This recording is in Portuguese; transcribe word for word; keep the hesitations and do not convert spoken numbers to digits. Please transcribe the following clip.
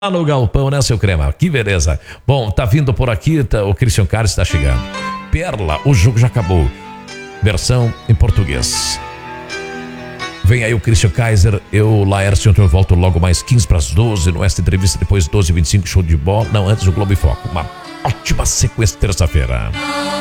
no galpão, né, seu Crema? Que beleza. Bom, tá vindo por aqui, tá, o Christian Carlos está chegando. Perla, o jogo já acabou. Versão em português. Vem aí o Christian Kaiser, eu, Laércio, eu volto logo mais quinze para as doze, no Esta Entrevista, depois doze e vinte e cinco, show de bola. Não, antes o Globo em Foco. Uma ótima sequência terça-feira.